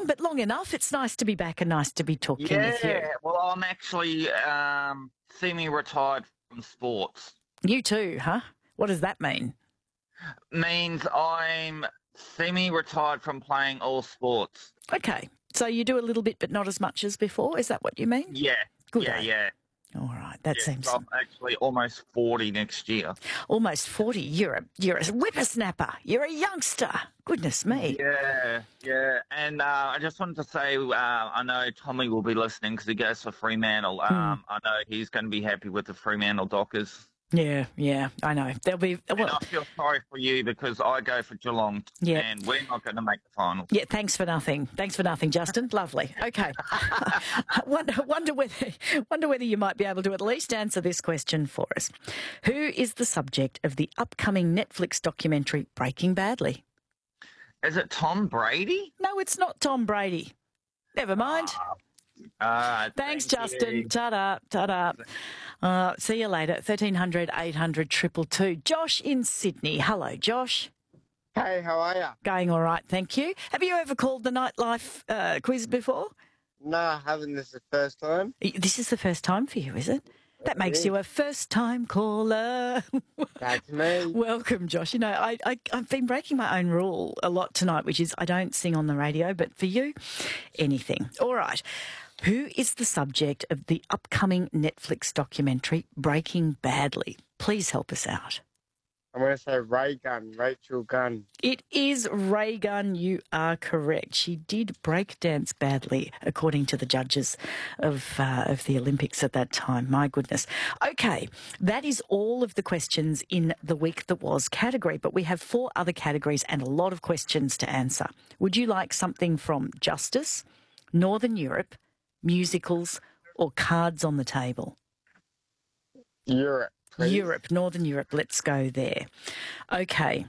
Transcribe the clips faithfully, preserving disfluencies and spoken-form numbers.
long, but long enough. It's nice to be back and nice to be talking yeah, with you. well, I'm actually um, semi-retired from sports. You too, huh? What does that mean? Means I'm semi-retired from playing all sports. Okay, so you do a little bit but not as much as before. Is that what you mean? Yeah, Good, yeah, eh? yeah. All right, that yeah seems... so I'm actually almost forty next year. Almost forty. You're a, you're a whippersnapper. You're a youngster. Goodness me. Yeah, yeah. And uh, I just wanted to say, uh, I know Tommy will be listening because he goes for Fremantle. Um, I know he's going to be happy with the Fremantle Dockers. Yeah, yeah, I know. There'll be... And Well, I feel sorry for you because I go for Geelong Yeah. and we're not going to make the final. yeah, thanks for nothing. Thanks for nothing, Justin. Lovely. Okay. wonder, wonder, whether, wonder whether you might be able to at least answer this question for us. Who is the subject of the upcoming Netflix documentary Breaking Badly? Is it Tom Brady? No, it's not Tom Brady. Never mind. Uh, Thanks, thank Justin. you. Ta-da, ta-da. Uh, see you later. thirteen hundred, eight hundred, two two two. Josh in Sydney. Hello, Josh. Hey, how are ya? Going all right, thank you. Have you ever called the nightlife uh, quiz before? No, I haven't. This is the first time. This is the first time for you, is it? That makes is. you a first-time caller. That's me. Welcome, Josh. You know, I, I, I've been breaking my own rule a lot tonight, which is I don't sing on the radio, but for you, anything. All right. Who is the subject of the upcoming Netflix documentary Breaking Badly? Please help us out. I'm going to say Ray Gunn, Rachel Gunn. It is Ray Gunn. You are correct. She did break dance badly, according to the judges of uh, of the Olympics at that time. My goodness. Okay, that is all of the questions in the week that was category, but we have four other categories and a lot of questions to answer. Would you like something from Justice, Northern Europe, musicals, or cards on the table? Europe, please. Europe, Northern Europe. Let's go there. Okay.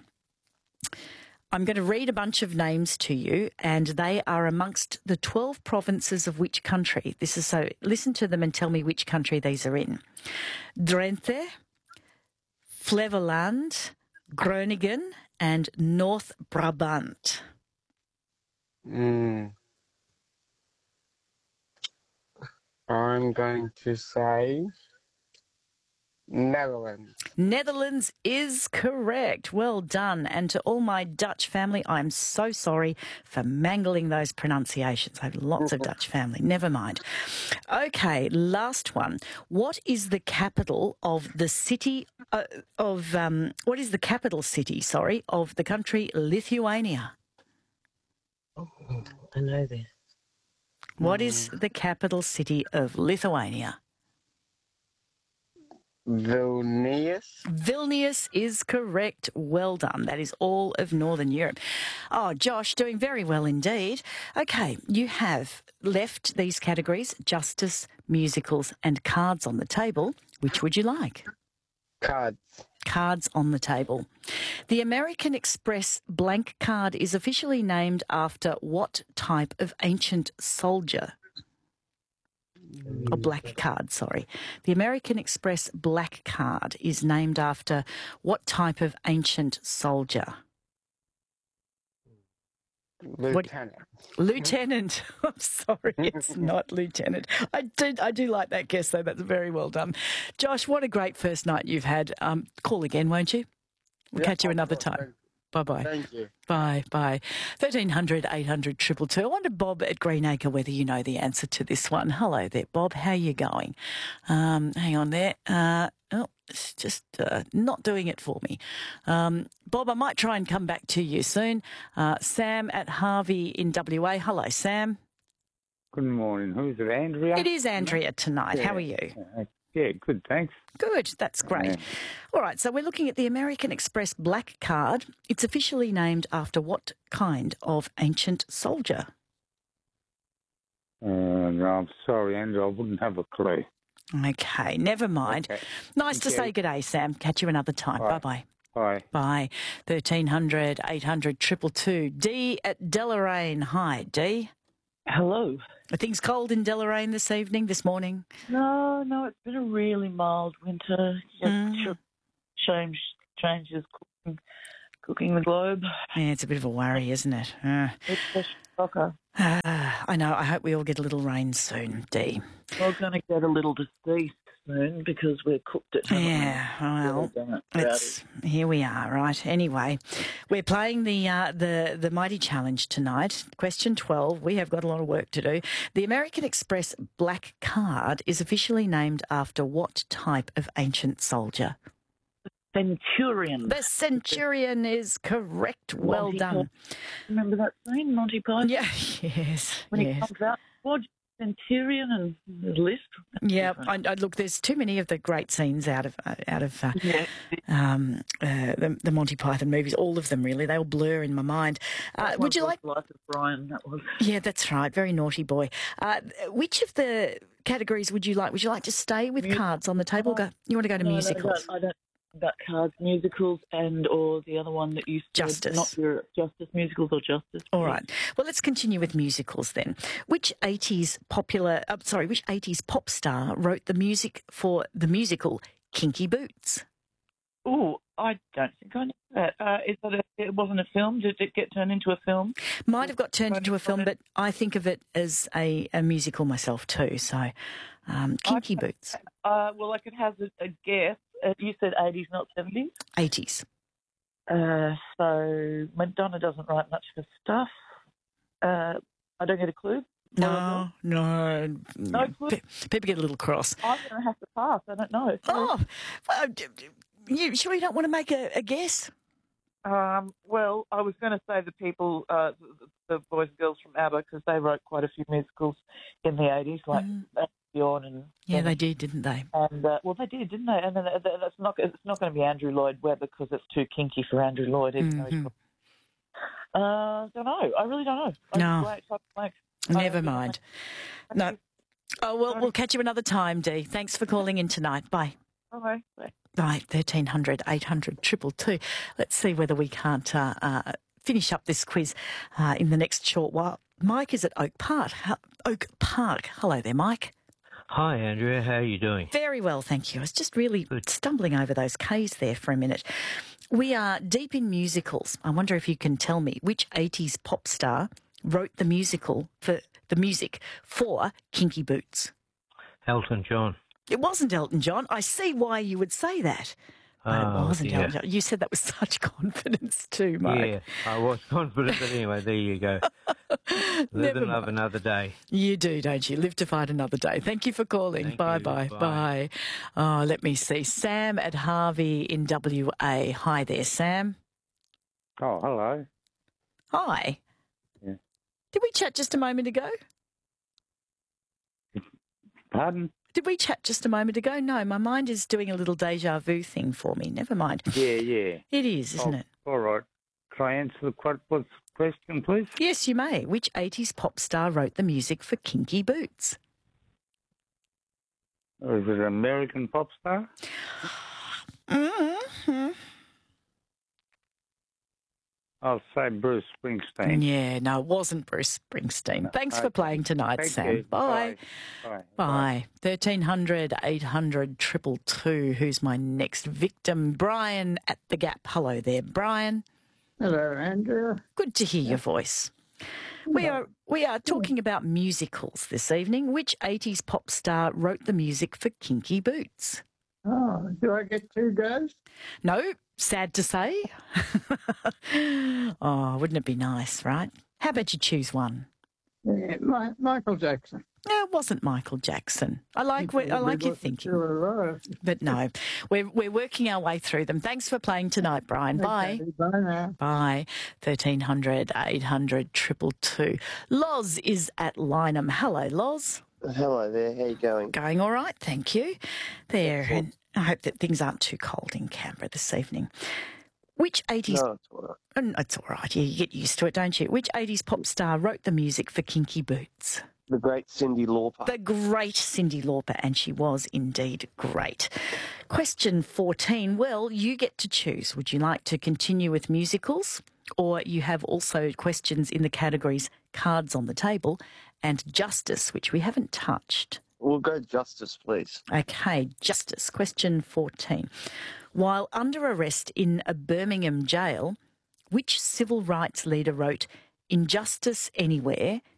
I'm going to read a bunch of names to you, and they are amongst the twelve provinces of which country? This is so, listen to them and tell me which country these are in. Drenthe, Flevoland, Groningen, and North Brabant. Mm. I'm going to say Netherlands. Netherlands is correct. Well done. And to all my Dutch family, I'm so sorry for mangling those pronunciations. I have lots of Dutch family. Never mind. Okay, last one. What is the capital of the city uh, of, um, what is the capital city, sorry, of the country Lithuania? Oh, I know this. What is the capital city of Lithuania? Vilnius. Vilnius is correct. Well done. That is all of Northern Europe. Oh, Josh, doing very well indeed. Okay, you have left these categories, justice, musicals and cards on the table. Which would you like? Cards. Cards on the table. The American Express blank card is officially named after what type of ancient soldier? Or black card, sorry. The American Express black card is named after what type of ancient soldier? Lieutenant. What? Lieutenant. I'm sorry, it's not lieutenant. I did, I do like that guess, though. That's very well done. Josh, what a great first night you've had. Um, call again, won't you? We'll Yeah, catch you of another course. time. Bye-bye. Thank you. Bye, bye. thirteen hundred, eight hundred, two two two. I wonder, Bob at Greenacre, whether you know the answer to this one. Hello there, Bob. How are you going? Um, hang on there. Uh, oh, it's just uh, not doing it for me. Um, Bob, I might try and come back to you soon. Uh, Sam at Harvey in W A. Hello, Sam. Good morning. Who's it, Andrea? It is Andrea tonight. Yeah. How are you? Uh, yeah, good, thanks. Good, that's great. Yeah. All right, so we're looking at the American Express black card. It's officially named after what kind of ancient soldier? Uh, no, I'm sorry, Andrew. I wouldn't have a clue. Okay, never mind. Okay. Nice to Thank say you. good day, Sam. Catch you another time. All right. Bye-bye. Bye. Bye. thirteen hundred, eight hundred, two two two. Dee at Deloraine. Hi, Dee. Hello. Are things cold in Deloraine this evening, this morning? No, no, it's been a really mild winter. Just Mm. ch- change, changes, cooking, Cooking the Globe. Yeah, it's a bit of a worry, isn't it? Uh, It's a shocker. uh, I know. I hope we all get a little rain soon, Dee. We're going to get a little deceased soon because we're cooked at home. Yeah, well, it's, here we are, right? Anyway, we're playing the uh, the the Mighty Challenge tonight. Question twelve. We have got a lot of work to do. The American Express Black Card is officially named after what type of ancient soldier? Centurion. The Centurion is correct. Well Monty done. Python. Remember that scene, Monty Python? Yeah, yes, When he yes. comes out, what Centurion and the list? Yeah, I, I, look, there's too many of the great scenes out of uh, out of uh, Yeah. um, uh, the, the Monty Python movies. All of them, really. They all blur in my mind. Uh, That would you was like? Life of Brian, that was. Yeah, that's right. Very naughty boy. Uh, which of the categories would you like? Would you like to stay with Mu- cards on the table? Go. You want to go to No, no, musicals? I don't, I don't about cards, musicals, and or the other one that you said, Justice. not your Justice musicals or Justice. All right. Well, let's continue with musicals then. Which eighties popular, uh, sorry, which eighties pop star wrote the music for the musical Kinky Boots? Oh, I don't think I know that. Uh, is that a, it wasn't a film? Did it get turned into a film? Might have got turned into a film, Right. but I think of it as a, a musical myself too. So, um, Kinky Okay. Boots, Uh, well, I could have a, a guess. Uh, you said eighties, not seventies. eighties. Uh, so Madonna doesn't write much for stuff. Uh, I don't get a clue. No, no. No clue. Pe- People get a little cross. I'm going to have to pass. I don't know. Sorry. Oh, well, d- d- you sure you don't want to make a, a guess? Um, well, I was going to say the people, uh, the, the boys and girls from ABBA, because they wrote quite a few musicals in the eighties, like Mm. Bjorn and Yeah, they did, didn't they? and uh, well, they did, didn't they? And then uh, that's not it's not going to be Andrew Lloyd Webber because it's too kinky for Andrew Lloyd. Even though he's Mhm. got- Uh, don't know. I really don't know. I No. Blank, blank. Never Uh, mind. Thank No. you. Oh, well, Sorry. we'll catch you another time, Dee. Thanks for calling in tonight. Bye. Bye. Bye. Right, thirteen hundred, eight hundred, two two two. Let's see whether we can't uh, uh, finish up this quiz uh, in the next short while. Mike is at Oak Park. Ho- Oak Park. Hello there, Mike. Hi, Andrea. How are you doing? Very well, thank you. I was just really stumbling over those K's there for a minute. We are deep in musicals. I wonder if you can tell me which eighties pop star wrote the musical for the music for Kinky Boots. Elton John. It wasn't Elton John. I see why you would say that. But it Oh, wasn't dear. Elton John. You said that with such confidence too, Mike. Yeah, I was confident, but anyway, there you go. Live Never and love mind. another day. You do, don't you? Live to fight another day. Thank you for calling. Thank bye, you. bye, Bye. bye. Oh, let me see. Sam at Harvey in W A. Hi there, Sam. Oh, hello. Hi. Yeah. Did we chat just a moment ago? Pardon? Did we chat just a moment ago? No, my mind is doing a little deja vu thing for me. Never mind. Yeah, yeah. It is, isn't Oh, it? All right. Can I answer the que- what's the question, please? Yes, you may. Which eighties pop star wrote the music for Kinky Boots? Or is it an American pop star? Mm-hmm. I'll say Bruce Springsteen. Yeah, no, it wasn't Bruce Springsteen. Thanks for Okay. playing tonight, Thank Sam. you. Bye. Bye. Bye. thirteen hundred, eight hundred, two two two. Who's my next victim? Brian at the Gap. Hello there, Brian. Hello, Andrea. Good to hear your voice. We are we are talking about musicals this evening. Which eighties pop star wrote the music for Kinky Boots? Oh, do I get two goes? No, sad to say. Oh, wouldn't it be nice, right? How about you choose one? Yeah, Mi- Michael Jackson. No, it wasn't Michael Jackson. I like what, I like your thinking, Still alive. but no, we're we're working our way through them. Thanks for playing tonight, Brian. Bye. Okay, bye now. Bye. thirteen hundred, eight hundred, two two two. Loz is at Lynham. Hello, Loz. Hello there, how you going? Going all right, thank you. There, and I hope that things aren't too cold in Canberra this evening. Which eighties... No, it's all right. Oh, it's all right, you get used to it, don't you? Which eighties pop star wrote the music for Kinky Boots? The great Cyndi Lauper. The great Cyndi Lauper, and she was indeed great. Question fourteen. Well, you get to choose. Would you like to continue with musicals? Or you have also questions in the categories Cards on the Table and Justice, which we haven't touched. We'll go Justice, please. Okay, Justice. Question fourteen. While under arrest in a Birmingham jail, Which civil rights leader wrote, "Injustice anywhere